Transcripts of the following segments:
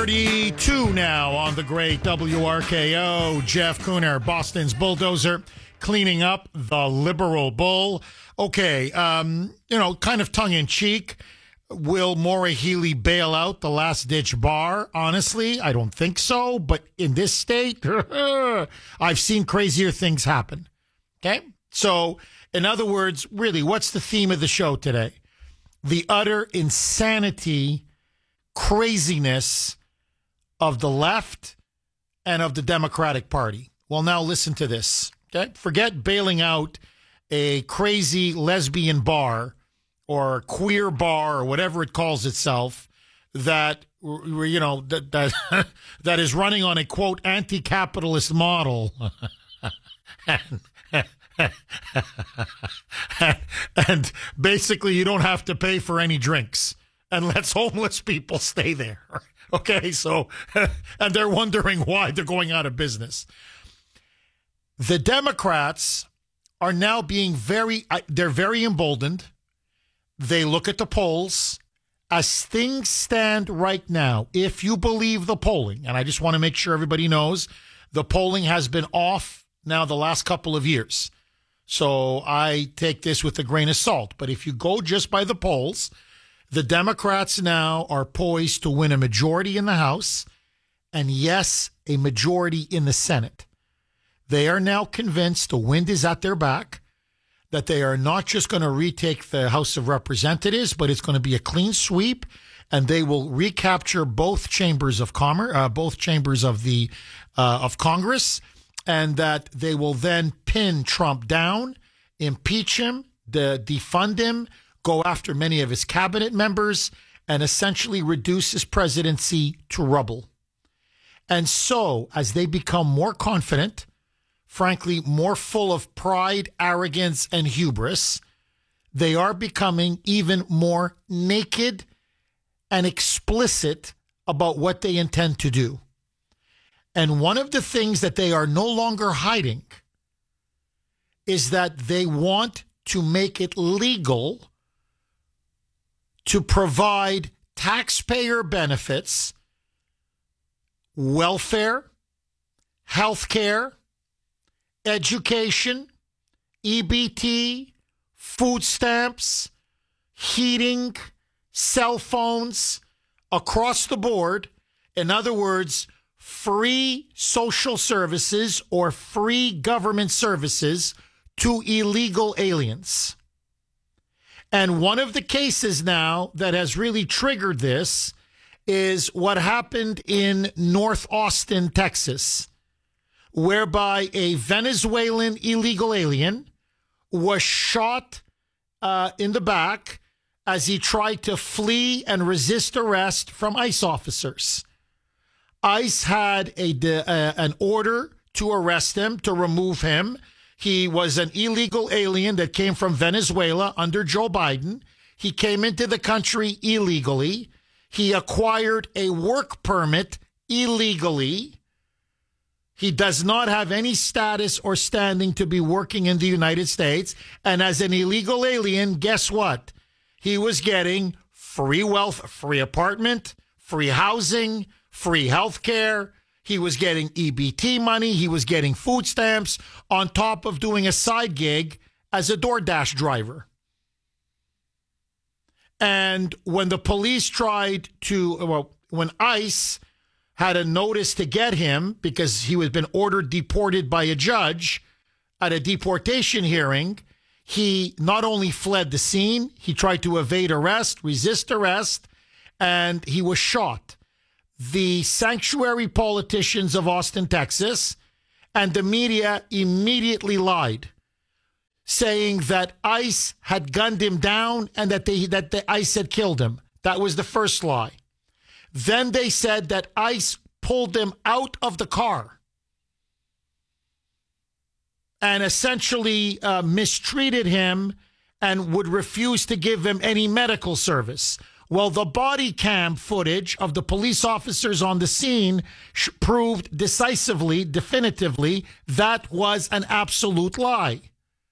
6:32 now on the great WRKO. Jeff Cooner, Boston's bulldozer, cleaning up the liberal bull. Okay, kind of tongue-in-cheek. Will Maura Healey bail out the last-ditch bar? Honestly, I don't think so. But in this state, I've seen crazier things happen. Okay? So, in other words, really, what's the theme of the show today? The utter insanity, craziness of the left and of the Democratic Party. Well, now listen to this. Okay? Forget bailing out a crazy lesbian bar or queer bar or whatever it calls itself that that is running on a quote anti-capitalist model. and basically you don't have to pay for any drinks and lets homeless people stay there. Okay, so and they're wondering why they're going out of business. The Democrats are now being they're very emboldened. They look at the polls. As things stand right now, if you believe the polling, and I just want to make sure everybody knows, the polling has been off now the last couple of years. So I take this with a grain of salt. But if you go just by the polls, the Democrats now are poised to win a majority in the House and, yes, a majority in the Senate. They are now convinced the wind is at their back, that they are not just going to retake the House of Representatives, but it's going to be a clean sweep, and they will recapture both chambers of both chambers of the of Congress, and that they will then pin Trump down, impeach him, defund him, go after many of his cabinet members, and essentially reduce his presidency to rubble. And so, as they become more confident, frankly, more full of pride, arrogance, and hubris, they are becoming even more naked and explicit about what they intend to do. And one of the things that they are no longer hiding is that they want to make it legal to provide taxpayer benefits, welfare, health care, education, EBT, food stamps, heating, cell phones, across the board. In other words, free social services or free government services to illegal aliens. And one of the cases now that has really triggered this is what happened in North Austin, Texas, whereby a Venezuelan illegal alien was shot in the back as he tried to flee and resist arrest from ICE officers. ICE had an order to arrest him, to remove him. He was an illegal alien that came from Venezuela under Joe Biden. He came into the country illegally. He acquired a work permit illegally. He does not have any status or standing to be working in the United States. And as an illegal alien, guess what? He was getting free wealth, free apartment, free housing, free health care. He was getting EBT money. He was getting food stamps on top of doing a side gig as a DoorDash driver. And when the police when ICE had a notice to get him because he had been ordered deported by a judge at a deportation hearing, he not only fled the scene, he tried to evade arrest, resist arrest, and he was shot. The sanctuary politicians of Austin, Texas, and the media immediately lied, saying that ICE had gunned him down and that the ICE had killed him. That was the first lie. Then they said that ICE pulled him out of the car and essentially mistreated him and would refuse to give him any medical service. Well, the body cam footage of the police officers on the scene proved decisively, definitively, that was an absolute lie.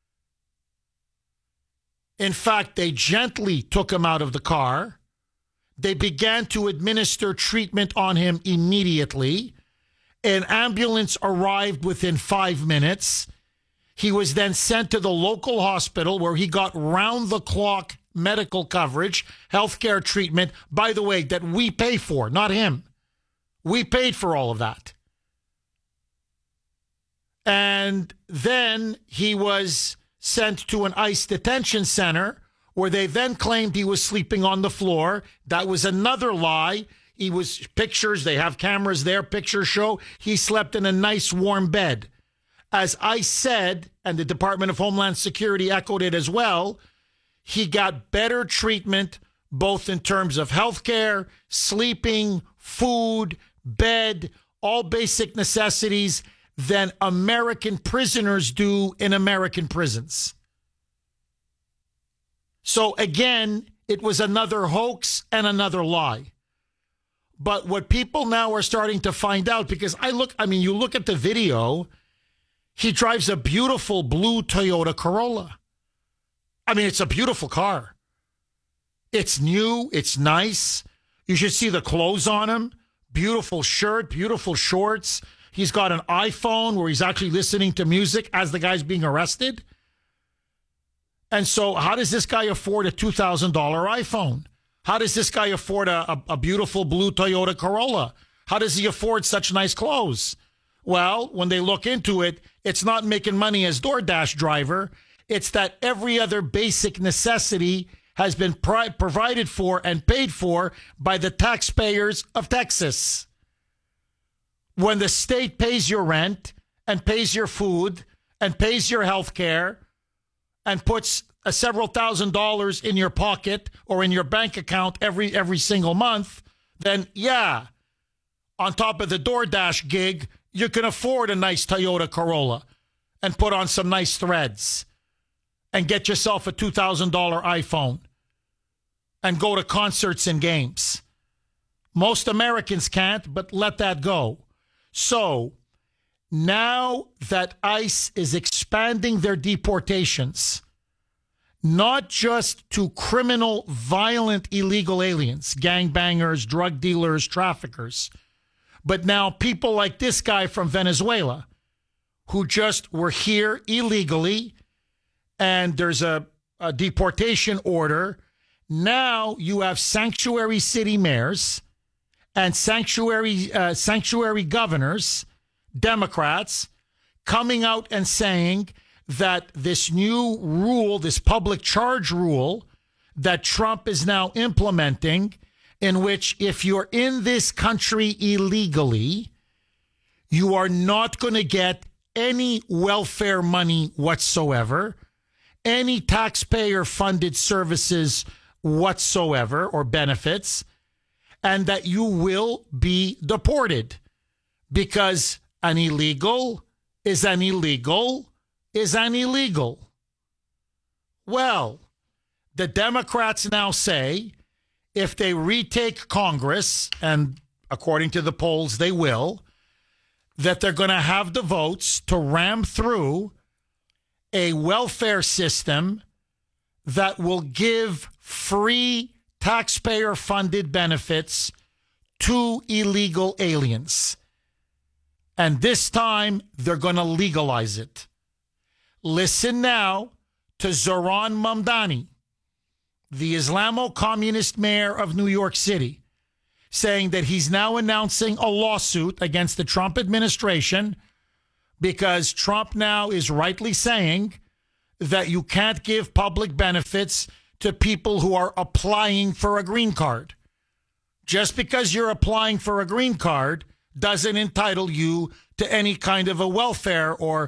In fact, they gently took him out of the car. They began to administer treatment on him immediately. An ambulance arrived within 5 minutes. He was then sent to the local hospital where he got round-the-clock medical coverage, healthcare treatment, by the way, that we pay for, not him. We paid for all of that. And then he was sent to an ICE detention center where they then claimed he was sleeping on the floor. That was another lie. He was pictures. They have cameras there. Pictures show he slept in a nice warm bed. As ICE said, and the Department of Homeland Security echoed it as well, he got better treatment both in terms of healthcare, sleeping, food, bed, all basic necessities than American prisoners do in American prisons. So again, it was another hoax and another lie. But what people now are starting to find out, because you look at the video, he drives a beautiful blue Toyota Corolla. It's a beautiful car. It's new. It's nice. You should see the clothes on him. Beautiful shirt, beautiful shorts. He's got an iPhone where he's actually listening to music as the guy's being arrested. And so how does this guy afford a $2,000 iPhone? How does this guy afford a beautiful blue Toyota Corolla? How does he afford such nice clothes? Well, when they look into it, it's not making money as DoorDash driver. It's that every other basic necessity has been provided for and paid for by the taxpayers of Texas. When the state pays your rent and pays your food and pays your health care and puts several $1,000s in your pocket or in your bank account every single month, then yeah, on top of the DoorDash gig, you can afford a nice Toyota Corolla and put on some nice threads and get yourself a $2,000 iPhone and go to concerts and games. Most Americans can't, but let that go. So now that ICE is expanding their deportations, not just to criminal, violent, illegal aliens, gangbangers, drug dealers, traffickers, but now people like this guy from Venezuela who just were here illegally and there's a deportation order. Now you have sanctuary city mayors and sanctuary governors, Democrats, coming out and saying that this new rule, this public charge rule that Trump is now implementing, in which if you're in this country illegally, you are not going to get any welfare money whatsoever, any taxpayer-funded services whatsoever or benefits, and that you will be deported because an illegal is an illegal is an illegal. Well, the Democrats now say if they retake Congress, and according to the polls they will, that they're going to have the votes to ram through a welfare system that will give free taxpayer-funded benefits to illegal aliens. And this time, they're going to legalize it. Listen now to Zohran Mamdani, the Islamo-communist mayor of New York City, saying that he's now announcing a lawsuit against the Trump administration because Trump now is rightly saying that you can't give public benefits to people who are applying for a green card. Just because you're applying for a green card doesn't entitle you to any kind of a welfare or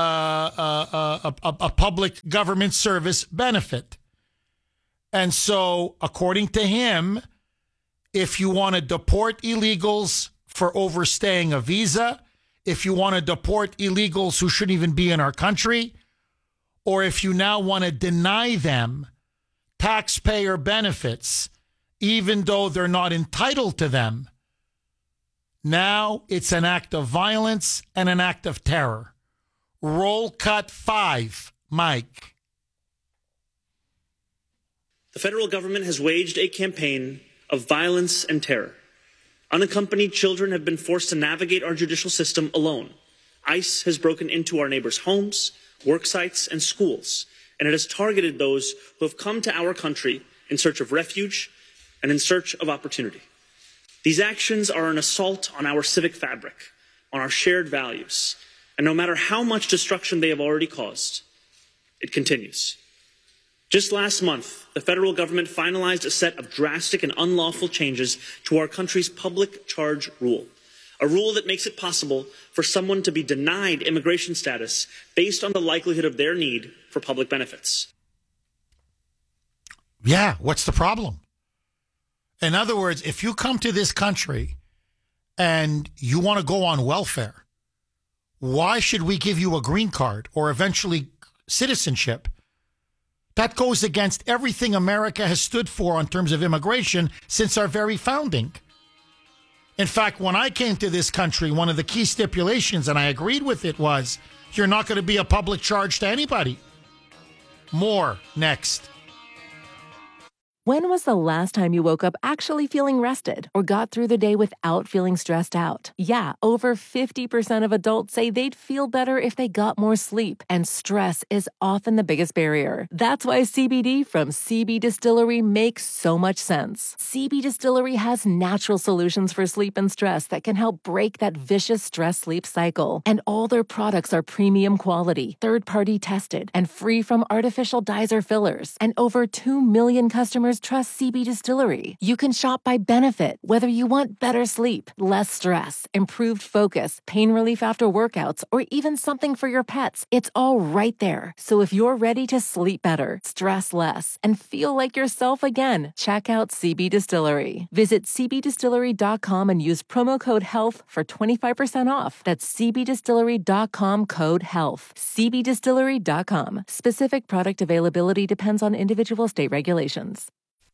a public government service benefit. And so, according to him, if you want to deport illegals for overstaying a visa, if you want to deport illegals who shouldn't even be in our country, or if you now want to deny them taxpayer benefits, even though they're not entitled to them, now it's an act of violence and an act of terror. Roll cut 5, Mike. The federal government has waged a campaign of violence and terror. Unaccompanied children have been forced to navigate our judicial system alone. ICE has broken into our neighbors' homes, work sites, and schools, and it has targeted those who have come to our country in search of refuge and in search of opportunity. These actions are an assault on our civic fabric, on our shared values, and no matter how much destruction they have already caused, it continues. Just last month, the federal government finalized a set of drastic and unlawful changes to our country's public charge rule, a rule that makes it possible for someone to be denied immigration status based on the likelihood of their need for public benefits. Yeah, what's the problem? In other words, if you come to this country and you want to go on welfare, why should we give you a green card or eventually citizenship? That goes against everything America has stood for in terms of immigration since our very founding. In fact, when I came to this country, one of the key stipulations, and I agreed with it, was you're not going to be a public charge to anybody. More next. When was the last time you woke up actually feeling rested or got through the day without feeling stressed out? Yeah, over 50% of adults say they'd feel better if they got more sleep, and stress is often the biggest barrier. That's why CBD from CB Distillery makes so much sense. CB Distillery has natural solutions for sleep and stress that can help break that vicious stress-sleep cycle. And all their products are premium quality, third-party tested, and free from artificial dyes or fillers. And over 2 million customers trust CB Distillery. You can shop by benefit, whether you want better sleep, less stress, improved focus, pain relief after workouts, or even something for your pets. It's all right there. So if you're ready to sleep better, stress less, and feel like yourself again, check out CB Distillery. Visit cbdistillery.com and use promo code HEALTH for 25% off. That's cbdistillery.com code HEALTH. cbdistillery.com. Specific product availability depends on individual state regulations.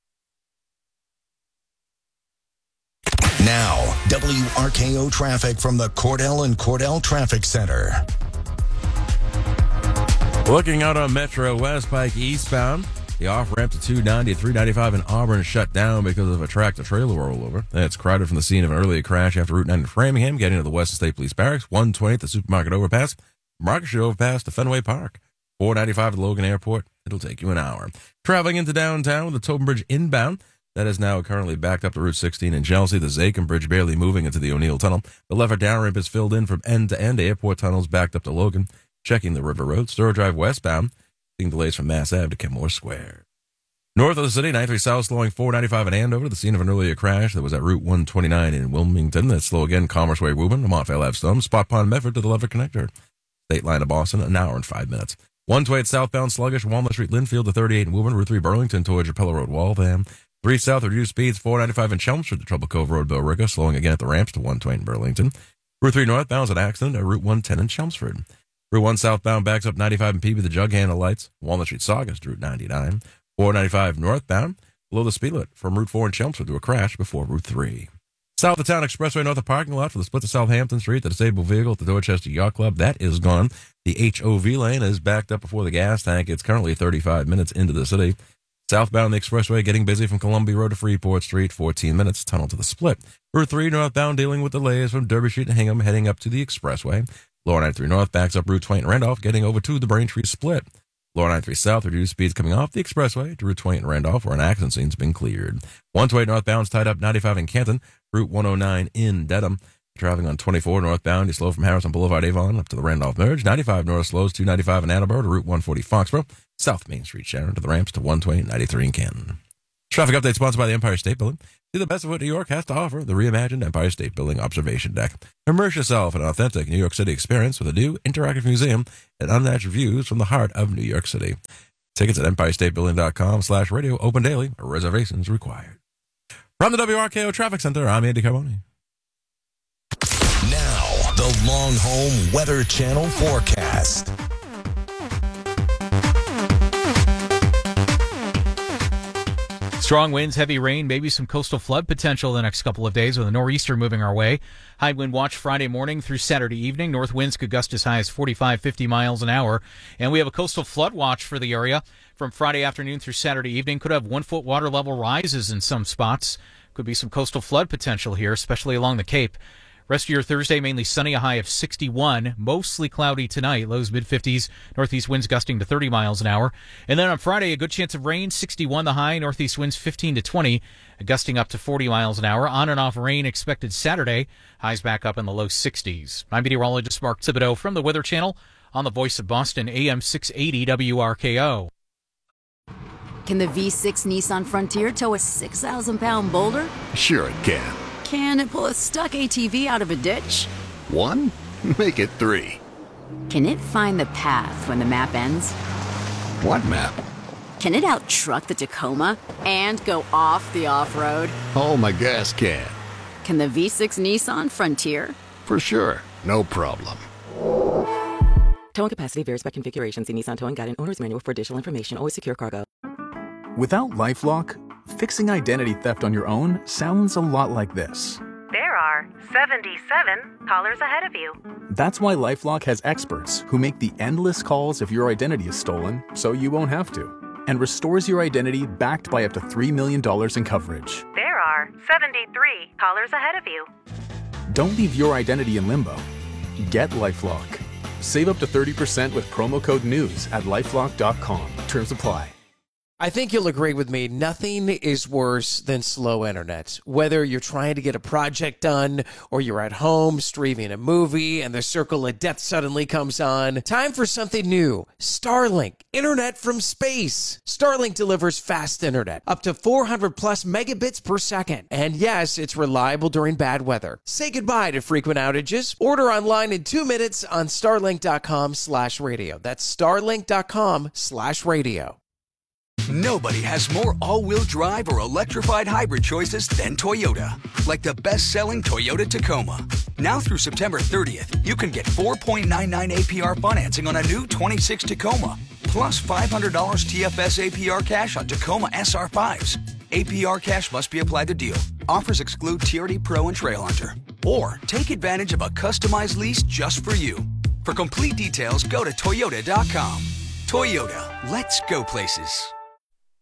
Now, WRKO traffic from the Cordell and Cordell Traffic Center. Looking out on Metro West Pike eastbound, the off-ramp to 290 at 395 in Auburn is shut down because of a tractor-trailer rollover. That's crowded from the scene of an earlier crash after Route 9 in Framingham, getting to the Western State Police Barracks, 120 at the Supermarket Overpass, Market Street Overpass to Fenway Park, 495 at Logan Airport. It'll take you an hour. Traveling into downtown with the Tobin Bridge inbound, that is now currently backed up to Route 16 in Chelsea. The Zachem Bridge barely moving into the O'Neill Tunnel. The Lever down ramp is filled in from end to end. Airport tunnels backed up to Logan. Checking the River Road. Store Drive westbound. Seeing delays from Mass Ave to Kenmore Square. North of the city, 93 South slowing 495 in Andover. The scene of an earlier crash that was at Route 129 in Wilmington. That's slow again. Commerce Way, Woburn. Montvale Ave, Stone. Spot Pond, Medford to the Lever Connector. State line of Boston, an hour and 5 minutes. 128 southbound sluggish. Walnut Street, Linfield to 38 in Woburn. Route 3 Burlington towards Japella Road, Waltham. 3 south, reduced speeds, 495 in Chelmsford to Trouble Cove Road, Billerica, slowing again at the ramps to 120 in Burlington. Route 3 northbound is an accident at Route 110 in Chelmsford. Route 1 southbound backs up 95 in Peavey, the jug handle lights. Walnut Street Saugus to Route 99. 495 northbound, below the speed limit from Route 4 in Chelmsford to a crash before Route 3. South of Town Expressway north of parking lot for the split to Southampton Street, the disabled vehicle at the Dorchester Yacht Club, that is gone. The HOV lane is backed up before the gas tank. It's currently 35 minutes into the city. Southbound the expressway getting busy from Columbia Road to Freeport Street, 14 minutes, tunnel to the split. Route 3 northbound dealing with delays from Derby Street to Hingham heading up to the expressway. Lower 93 north backs up Route 20 and Randolph getting over to the Braintree split. Lower 93 south reduced speeds coming off the expressway to Route 20 and Randolph where an accident scene's been cleared. 128 northbound is tied up 95 in Canton, Route 109 in Dedham. Traveling on 24 northbound, you slow from Harrison Boulevard Avon up to the Randolph Merge. 95 north slows 295 in Attleboro to Route 140 Foxborough. South Main Street Sharon to the ramps to 120 and 93 in Canton. Traffic update sponsored by the Empire State Building. See the best of what New York has to offer, the reimagined Empire State Building Observation Deck. Immerse yourself in an authentic New York City experience with a new interactive museum and unmatched views from the heart of New York City. Tickets at EmpireStateBuilding.com/radio. Open daily. Reservations required. From the WRKO Traffic Center, I'm Andy Carboni. Now, the Long Home Weather Channel forecast. Strong winds, heavy rain, maybe some coastal flood potential the next couple of days with a nor'easter moving our way. High wind watch Friday morning through Saturday evening. North winds could gust as high as 45, 50 miles an hour. And we have a coastal flood watch for the area from Friday afternoon through Saturday evening. Could have 1 foot water level rises in some spots Could be some coastal flood potential here, especially along the Cape. Rest of your Thursday, mainly sunny, a high of 61. Mostly cloudy tonight, lows mid-50s. Northeast winds gusting to 30 miles an hour. And then on Friday, a good chance of rain, 61 the high. Northeast winds 15 to 20, gusting up to 40 miles an hour. On and off rain expected Saturday. Highs back up in the low 60s. I'm meteorologist Mark Thibodeau from the Weather Channel on the Voice of Boston, AM 680 WRKO. Can the V6 Nissan Frontier tow a 6,000-pound boulder? Sure it can. Can it pull a stuck ATV out of a ditch? 1? Make it 3. Can it find the path when the map ends? What map? Can it out-truck the Tacoma and go off the off-road? Oh, my gas can. Can the V6 Nissan Frontier? For sure. No problem. Towing capacity varies by configuration. See Nissan Towing Guide and Owner's Manual for additional information. Always secure cargo. Without LifeLock, fixing identity theft on your own sounds a lot like this. There are 77 callers ahead of you. That's why LifeLock has experts who make the endless calls if your identity is stolen, so you won't have to, and restores your identity backed by up to $3 million in coverage. There are 73 callers ahead of you. Don't leave your identity in limbo. Get LifeLock. Save up to 30% with promo code NEWS at LifeLock.com. Terms apply. I think you'll agree with me, nothing is worse than slow internet. Whether you're trying to get a project done or you're at home streaming a movie and the circle of death suddenly comes on, time for something new. Starlink, internet from space. Starlink delivers fast internet, up to 400 plus megabits per second. And yes, it's reliable during bad weather. Say goodbye to frequent outages. Order online in 2 minutes on starlink.com/radio. That's starlink.com/radio. Nobody has more all-wheel drive or electrified hybrid choices than Toyota. Like the best-selling Toyota Tacoma. Now through September 30th, you can get 4.99 APR financing on a new 26 Tacoma, plus $500 TFS APR cash on Tacoma SR5s. APR cash must be applied to deal. Offers exclude TRD Pro and Trailhunter. Or take advantage of a customized lease just for you. For complete details, go to Toyota.com. Toyota, let's go places.